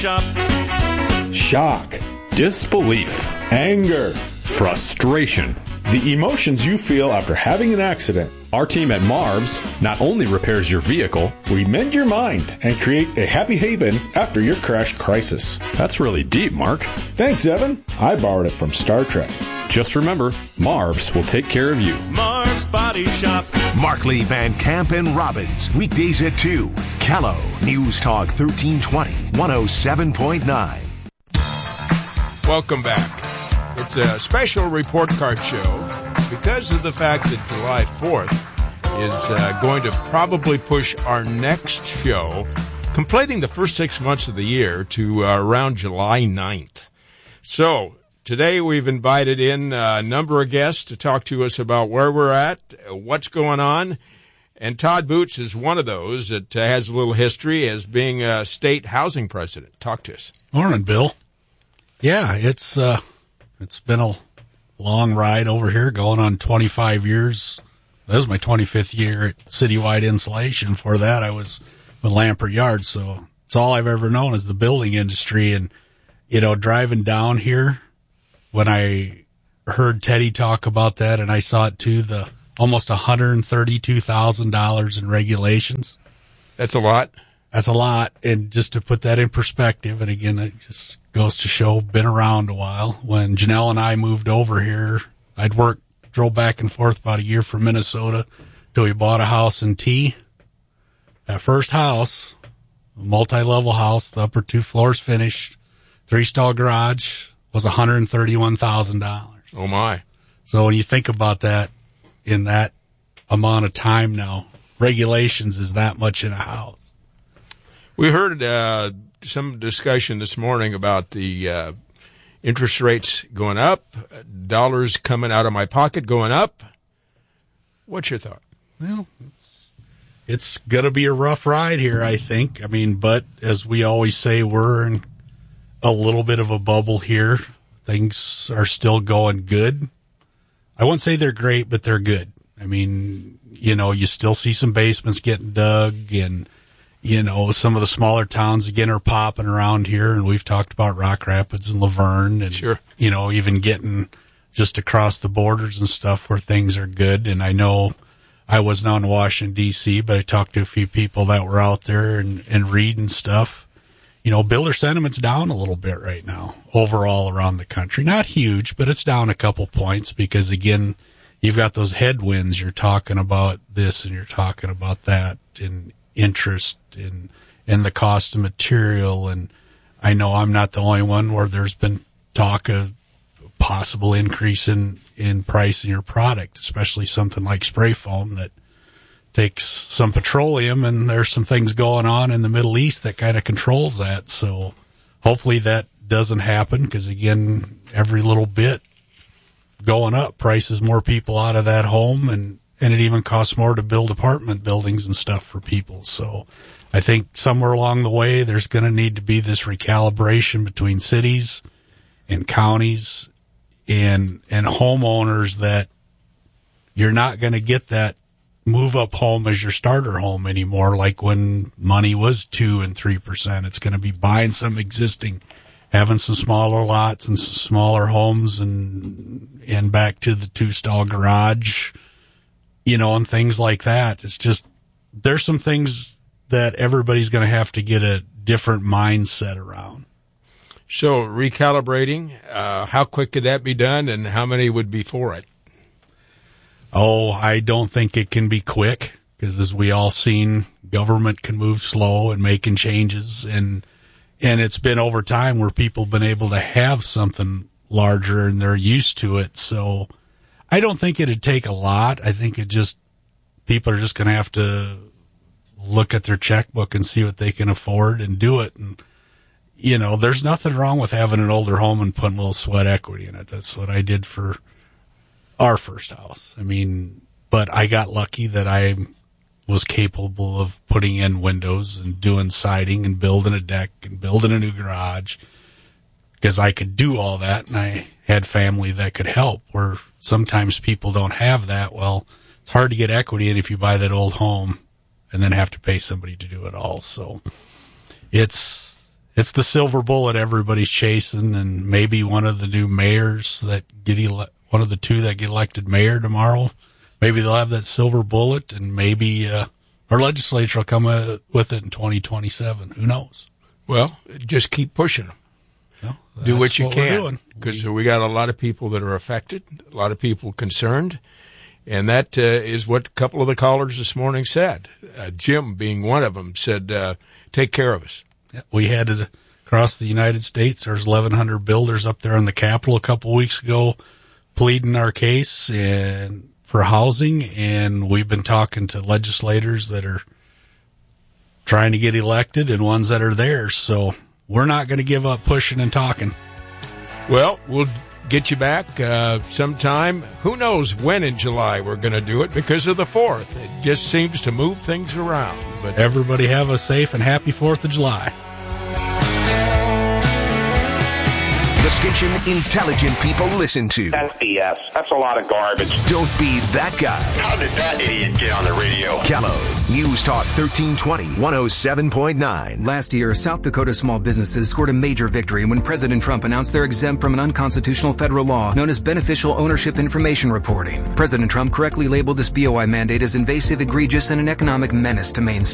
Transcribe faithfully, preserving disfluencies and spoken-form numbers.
Shock, disbelief, anger, frustration. the emotions you feel after having an accident. Our team at Marv's not only repairs your vehicle, We mend your mind and create a happy haven after your crash crisis. that's really deep, Mark. Thanks, Evan. I borrowed it from Star Trek. Just remember, Marv's will take care of you. Marv's Body Shop. Markley, Van Camp, and Robbins. Weekdays at two. Callow. News Talk thirteen twenty. one oh seven point nine. Welcome back. It's a special report card show because of the fact that July fourth is uh, going to probably push our next show, completing the first six months of the year, to uh, around July ninth. So today we've invited in a number of guests to talk to us about where we're at, what's going on. And Todd Boots is one of those that uh, has a little history as being a state housing president. Talk to us. Morning, Bill. Yeah, it's uh, it's been a long ride over here, going on twenty-five years. This is my twenty-fifth year at Citywide Insulation. For that, I was with Lampert Yards, so it's all I've ever known is the building industry. And, you know, driving down here, when I heard Teddy talk about that, and I saw it too, the almost one hundred thirty-two thousand dollars in regulations. That's a lot. That's a lot. And just to put that in perspective, and again, it just goes to show, been around a while. When Janelle and I moved over here, I'd worked, drove back and forth about a year from Minnesota till we bought a house in T. That first house, a multi-level house, the upper two floors finished, three-stall garage, was one hundred thirty-one thousand dollars. Oh, my. So when you think about that in that amount of time now, regulations is that much in a house. We heard uh, some discussion this morning about the uh, interest rates going up, dollars coming out of my pocket going up. What's your thought? Well, it's, it's going to be a rough ride here, I think. I mean, but as we always say, we're in a little bit of a bubble here. Things are still going good. I wouldn't say they're great, but they're good. I mean, you know, you still see some basements getting dug, and you know, some of the smaller towns, again, are popping around here, and we've talked about Rock Rapids and Laverne, and, sure, you know, even getting just across the borders and stuff where things are good. And I know I wasn't on Washington, D C, but I talked to a few people that were out there and, and reading stuff. You know, builder sentiment's down a little bit right now, overall around the country. Not huge, but it's down a couple points because, again, you've got those headwinds. You're talking about this and you're talking about that, and interest and and the cost of material. And I know I'm not the only one where there's been talk of possible increase in in price in your product, especially something like spray foam that takes some petroleum, and there's some things going on in the Middle East that kind of controls that. So hopefully that doesn't happen, because again, every little bit going up prices more people out of that home, and and it even costs more to build apartment buildings and stuff for people. So I think somewhere along the way, there's going to need to be this recalibration between cities and counties and, and homeowners, that you're not going to get that move up home as your starter home anymore. Like when money was two and three percent, it's going to be buying some existing, having some smaller lots and some smaller homes, and, and back to the two stall garage, you know, and things like that. It's just, there's some things that everybody's going to have to get a different mindset around. So recalibrating, uh, how quick could that be done, and how many would be for it? Oh, I don't think it can be quick, because as we all seen, government can move slow and making changes, and and it's been over time where people have been able to have something larger and they're used to it. So I don't think it'd take a lot. I think it just, people are just going to have to look at their checkbook and see what they can afford and do it. And, you know, there's nothing wrong with having an older home and putting a little sweat equity in it. That's what I did for our first house. I mean, but I got lucky that I was capable of putting in windows and doing siding and building a deck and building a new garage, because I could do all that, and I had family that could help, where sometimes people don't have that. Well, it's hard to get equity in if you buy that old home and then have to pay somebody to do it all. So it's, it's the silver bullet everybody's chasing, and maybe one of the new mayors that get ele- one of the two that get elected mayor tomorrow, maybe they'll have that silver bullet, and maybe uh, our legislature will come uh, with it in twenty twenty-seven. Who knows? Well, just keep pushing them. No, Do what you what we're can, doing. because we got a lot of people that are affected, a lot of people concerned, and that uh, is what a couple of the callers this morning said. Uh, Jim, being one of them, said, uh, take care of us. Yeah, we had it across the United States. There's eleven hundred builders up there in the Capitol a couple weeks ago pleading our case and for housing, and we've been talking to legislators that are trying to get elected and ones that are there. So we're not going to give up pushing and talking. Well, we'll get you back uh, sometime. Who knows when in July we're going to do it because of the fourth. It just seems to move things around. But everybody have a safe and happy fourth of July. The station intelligent people listen to. That's B S. That's a lot of garbage. Don't be that guy. How did that idiot get on the radio? Kello, News Talk thirteen twenty, one oh seven point nine. Last year, South Dakota small businesses scored a major victory when President Trump announced they're exempt from an unconstitutional federal law known as beneficial ownership information reporting. President Trump correctly labeled this B O I mandate as invasive, egregious, and an economic menace to Main Street.